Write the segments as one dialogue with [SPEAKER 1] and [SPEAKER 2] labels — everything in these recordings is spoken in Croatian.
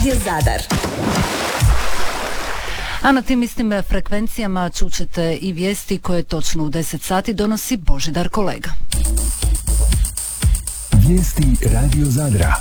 [SPEAKER 1] Zadar. A na tim istim frekvencijama čućete i vijesti koje točno u 10 sati donosi Božidar Kolega.
[SPEAKER 2] Vijesti Radio Zadra.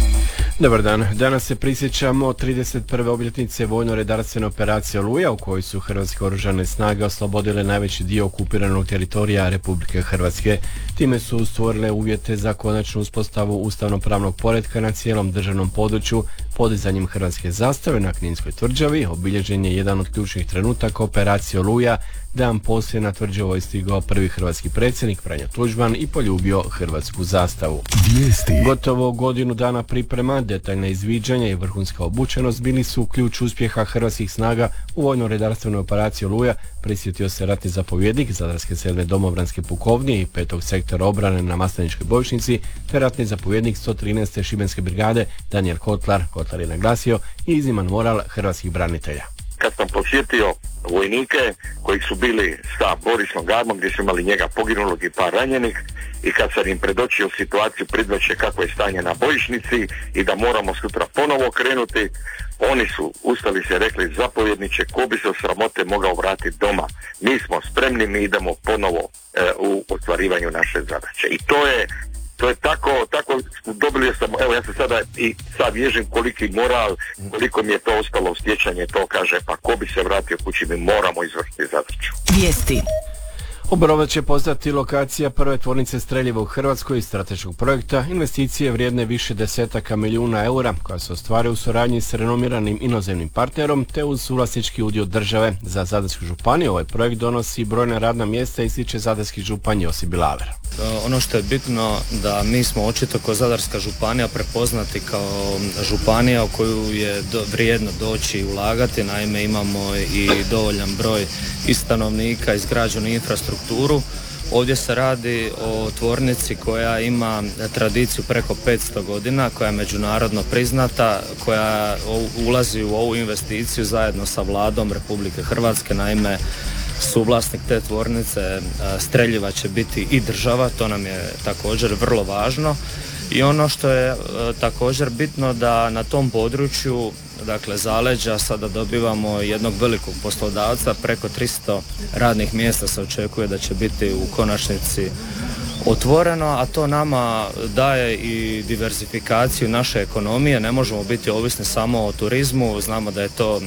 [SPEAKER 3] Dobar dan. Danas se prisjećamo 31. obljetnice vojno-redarstvene operacije Oluja u kojoj su Hrvatske oružane snage oslobodile najveći dio okupiranog teritorija Republike Hrvatske. Time su stvorile uvjete za konačnu uspostavu ustavno-pravnog poretka na cijelom državnom području. Podizanjem hrvatske zastave na Kninskoj tvrđavi obilježen je jedan od ključnih trenutaka operacije Oluja. Dan poslije na tvrđavu je stigao prvi hrvatski predsjednik Franjo Tuđman i poljubio hrvatsku zastavu.
[SPEAKER 2] Vijesti.
[SPEAKER 3] Gotovo godinu dana priprema, detaljna izviđanja i vrhunska obučenost bili su ključ uspjeha hrvatskih snaga u vojno-redarstvenoj operaciji Oluja, prisjetio se ratni zapovjednik Zadarske 7. domobranske pukovnije i 5. sektora obrane na Masleničkoj bojišnici, te ratni zapovjednik 113. šibenske brigade Danijel Kotlar. Kotlar je naglasio i izniman moral hrvatskih branitelja.
[SPEAKER 4] Kad sam posjetio vojnike koji su bili sa Borisom Garbom, gdje su imali njega poginulog i par ranjenih, i kad sam im predočio situaciju Pridveće kako je stanje na bojišnici i da moramo sutra ponovo krenuti, oni su ustali se i rekli: zapovjedniče, ko bi se od sramote mogao vratiti doma, mi smo spremni, mi idemo ponovo u ostvarivanju naše zadaće. I to je tako dobili sam, evo ja se sada i sad vježim koliki moral, koliko mi je to ostalo stječanje, to kaže, pa ko bi se vratio kući, mi moramo izvršiti zadaću.
[SPEAKER 1] Vijesti.
[SPEAKER 3] Obrovac će postati lokacija prve tvornice streljiva u Hrvatskoj iz strateškog projekta, investicije vrijedne više desetaka milijuna eura koja se ostvaruje u suradnji s renomiranim inozemnim partnerom te uz suvlasnički udio države. Za Zadarsku županiju ovaj projekt donosi brojna radna mjesta, ističe zadarski župan Josip Bilaver.
[SPEAKER 5] Ono što je bitno da mi smo očito kao Zadarska županija prepoznati kao županija u koju je vrijedno doći i ulagati, naime imamo i dovoljan broj i stanovnika, izgrađenu infrastrukturu. Ovdje se radi o tvornici koja ima tradiciju preko 500 godina, koja je međunarodno priznata, koja ulazi u ovu investiciju zajedno sa Vladom Republike Hrvatske, naime suvlasnik te tvornice streljiva će biti i država, to nam je također vrlo važno. I ono što je također bitno da na tom području, dakle zaleđa, sada dobivamo jednog velikog poslodavca, preko 300 radnih mjesta se očekuje da će biti u konačnici otvoreno, a to nama daje i diversifikaciju naše ekonomije. Ne možemo biti ovisni samo o turizmu, znamo da je to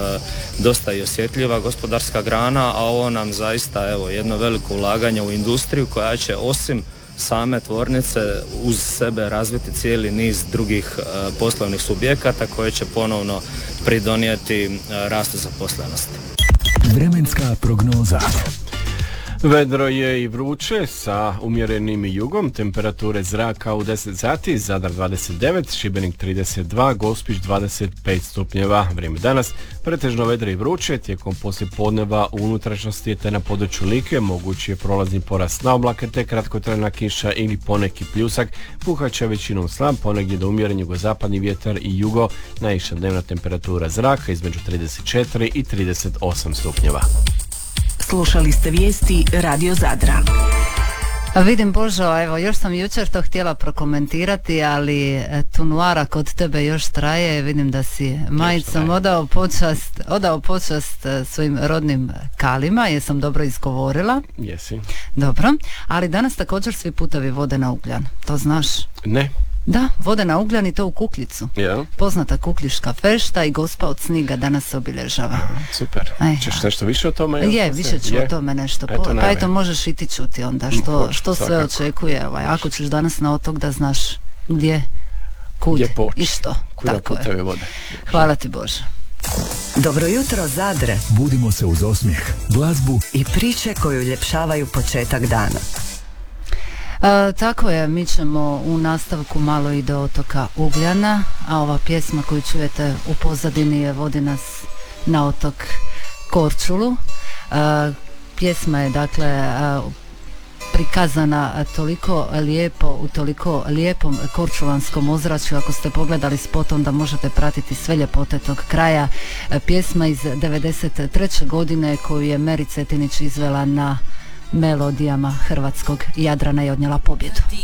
[SPEAKER 5] dosta i osjetljiva gospodarska grana, a ovo nam zaista jedno veliko ulaganje u industriju koja će osim same tvornice uz sebe razviti cijeli niz drugih poslovnih subjekata koje će ponovno pridonijeti rastu zaposlenosti.
[SPEAKER 2] Vremenska prognoza.
[SPEAKER 3] Vedro je i vruće sa umjerenim jugom, temperature zraka u 10 sati, Zadar 29, Šibenik 32, Gospić 25 stupnjeva. Vrijeme danas pretežno vedro i vruće, tijekom poslijepodneva u unutrašnjosti te na području Like mogući je prolazni porast na oblake te kratkotrajna kiša ili poneki pljusak, puhaće većinom slab, ponegdje do umjeren jugozapadni vjetar i jugo, najviša dnevna temperatura zraka između 34 i 38 stupnjeva.
[SPEAKER 1] Slušali ste vijesti Radio Zadra. Vidim, Božo, evo, još sam jučer to htjela prokomentirati, ali tunuara kod tebe još traje. Vidim da si majicom odao počast svojim rodnim Kalima. Jesam dobro izgovorila?
[SPEAKER 3] Jesi.
[SPEAKER 1] Dobro, ali danas također svi putovi vode na ugljan. To znaš?
[SPEAKER 3] Ne.
[SPEAKER 1] Da, vode na ugljan i to u Kukljicu.
[SPEAKER 3] Ja.
[SPEAKER 1] Poznata kukljiška fešta i Gospa od Sniga danas se obilježava.
[SPEAKER 3] Super. Češ nešto više o tome?
[SPEAKER 1] Više ću o tome nešto. Pa eto, možeš i ti čuti onda što sve očekuje. Ako ćeš danas na otok da znaš gdje, kud i što.
[SPEAKER 3] Kuda putevi vode.
[SPEAKER 1] Hvala ti, Bože.
[SPEAKER 6] Dobro jutro, Zadre.
[SPEAKER 2] Budimo se uz osmijeh, glazbu
[SPEAKER 6] i priče koju uljepšavaju početak dana.
[SPEAKER 1] Tako je, mi ćemo u nastavku malo i do otoka Ugljana, a ova pjesma koju čujete u pozadini vodi nas na otok Korčulu. Pjesma je dakle prikazana toliko lijepo, u toliko lijepom korčulanskom ozračju. Ako ste pogledali spot, onda možete pratiti sve ljepote tog kraja. Pjesma iz 93. godine koju je Meri Cetinić izvela na melodijama hrvatskog Jadrana i odnijela pobjedu.